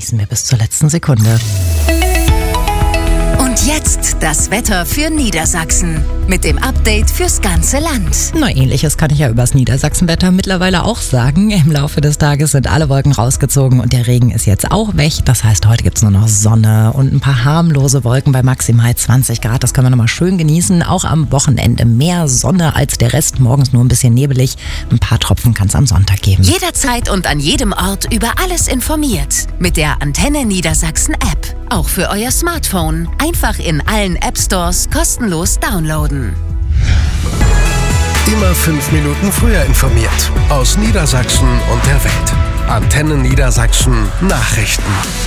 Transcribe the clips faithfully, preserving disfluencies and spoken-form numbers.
genießen wir bis zur letzten Sekunde. Und jetzt das Wetter für Niedersachsen mit dem Update fürs ganze Land. Na, ähnliches kann ich ja übers Niedersachsenwetter mittlerweile auch sagen. Im Laufe des Tages sind alle Wolken rausgezogen und der Regen ist jetzt auch weg. Das heißt, heute gibt es nur noch Sonne und ein paar harmlose Wolken bei maximal zwanzig Grad. Das können wir nochmal schön genießen. Auch am Wochenende mehr Sonne als der Rest. Morgens nur ein bisschen nebelig. Ein paar Tropfen kann es am Sonntag geben. Jederzeit und an jedem Ort über alles informiert. Mit der Antenne Niedersachsen App. Auch für euer Smartphone. Einfach in allen App Stores kostenlos downloaden. Immer fünf Minuten früher informiert. Aus Niedersachsen und der Welt. Antenne Niedersachsen Nachrichten.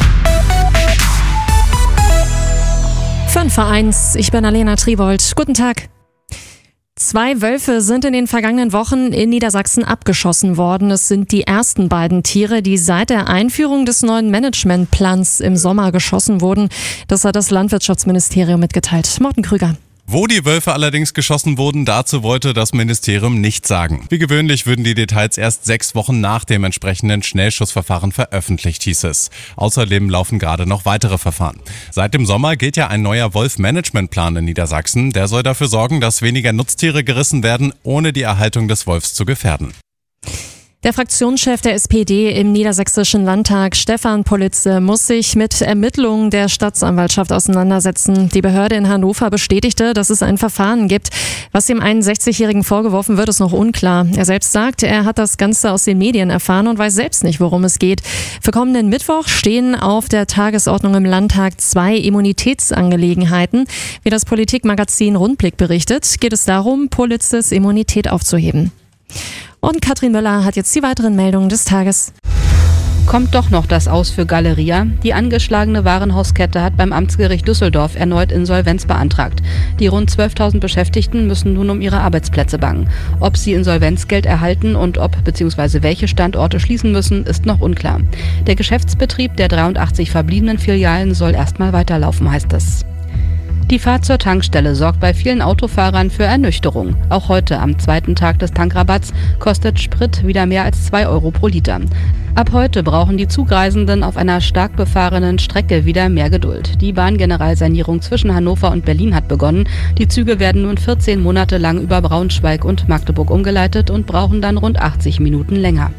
fünf vor eins, ich bin Alena Triwold. Guten Tag. Zwei Wölfe sind in den vergangenen Wochen in Niedersachsen abgeschossen worden. Es sind die ersten beiden Tiere, die seit der Einführung des neuen Managementplans im Sommer geschossen wurden. Das hat das Landwirtschaftsministerium mitgeteilt. Morten Krüger. Wo die Wölfe allerdings geschossen wurden, dazu wollte das Ministerium nichts sagen. Wie gewöhnlich würden die Details erst sechs Wochen nach dem entsprechenden Schnellschussverfahren veröffentlicht, hieß es. Außerdem laufen gerade noch weitere Verfahren. Seit dem Sommer gilt ja ein neuer Wolf-Management-Plan in Niedersachsen. Der soll dafür sorgen, dass weniger Nutztiere gerissen werden, ohne die Erhaltung des Wolfs zu gefährden. Der Fraktionschef der S P D im Niedersächsischen Landtag, Stefan Politze, muss sich mit Ermittlungen der Staatsanwaltschaft auseinandersetzen. Die Behörde in Hannover bestätigte, dass es ein Verfahren gibt. Was dem einundsechzigjährigen vorgeworfen wird, ist noch unklar. Er selbst sagt, er hat das Ganze aus den Medien erfahren und weiß selbst nicht, worum es geht. Für kommenden Mittwoch stehen auf der Tagesordnung im Landtag zwei Immunitätsangelegenheiten. Wie das Politikmagazin Rundblick berichtet, geht es darum, Politzes Immunität aufzuheben. Und Katrin Möller hat jetzt die weiteren Meldungen des Tages. Kommt doch noch das Aus für Galeria. Die angeschlagene Warenhauskette hat beim Amtsgericht Düsseldorf erneut Insolvenz beantragt. Die rund zwölftausend Beschäftigten müssen nun um ihre Arbeitsplätze bangen. Ob sie Insolvenzgeld erhalten und ob bzw. welche Standorte schließen müssen, ist noch unklar. Der Geschäftsbetrieb der dreiundachtzig verbliebenen Filialen soll erstmal weiterlaufen, heißt es. Die Fahrt zur Tankstelle sorgt bei vielen Autofahrern für Ernüchterung. Auch heute, am zweiten Tag des Tankrabatts, kostet Sprit wieder mehr als zwei Euro pro Liter. Ab heute brauchen die Zugreisenden auf einer stark befahrenen Strecke wieder mehr Geduld. Die Bahngeneralsanierung zwischen Hannover und Berlin hat begonnen. Die Züge werden nun vierzehn Monate lang über Braunschweig und Magdeburg umgeleitet und brauchen dann rund achtzig Minuten länger.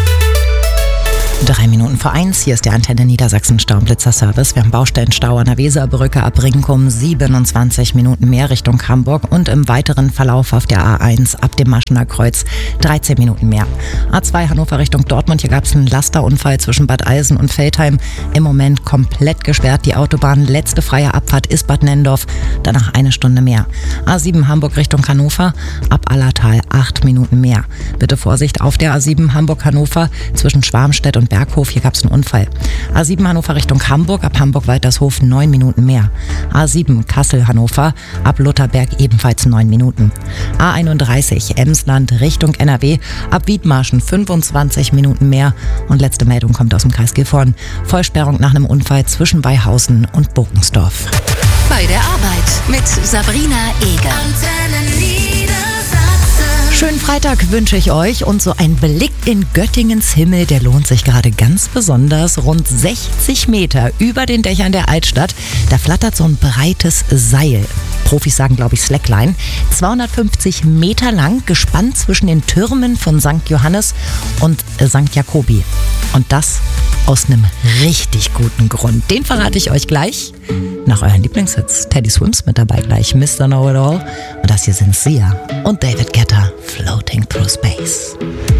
Drei Minuten vor eins, hier ist der Antenne Niedersachsen Staublitzer-Service. Wir haben Baustellenstau an der Weserbrücke ab Brinkum, siebenundzwanzig Minuten mehr Richtung Hamburg und im weiteren Verlauf auf der A eins ab dem Maschener Kreuz dreizehn Minuten mehr. A zwei Hannover Richtung Dortmund, hier gab es einen Lasterunfall zwischen Bad Eilsen und Veltheim. Im Moment komplett gesperrt die Autobahn, letzte freie Abfahrt ist Bad Nennendorf, danach eine Stunde mehr. A sieben Hamburg Richtung Hannover, ab Allertal acht Minuten mehr. Bitte Vorsicht auf der A sieben Hamburg-Hannover zwischen Schwarmstedt und Berghof, hier gab es einen Unfall. A sieben Hannover Richtung Hamburg, ab Hamburg-Waltershof neun Minuten mehr. A sieben Kassel-Hannover, ab Lutherberg ebenfalls neun Minuten. A einunddreißig Emsland Richtung N R W, ab Wiedmarschen fünfundzwanzig Minuten mehr. Und letzte Meldung kommt aus dem Kreis Gifhorn. Vollsperrung nach einem Unfall zwischen Weihausen und Burgensdorf. Bei der Arbeit mit Sabrina Eger. Schönen Freitag wünsche ich euch und so ein Blick in Göttingens Himmel, der lohnt sich gerade ganz besonders. Rund sechzig Meter über den Dächern der Altstadt, da flattert so ein breites Seil. Profis sagen, glaube ich, Slackline. zweihundertfünfzig Meter lang, gespannt zwischen den Türmen von Sankt Johannes und Sankt Jakobi. Und das aus einem richtig guten Grund. Den verrate ich euch gleich nach euren Lieblingshits. Teddy Swims mit dabei gleich, Mister Know-It-All. Und das hier sind Sia und David Guetta, Floating Through Space.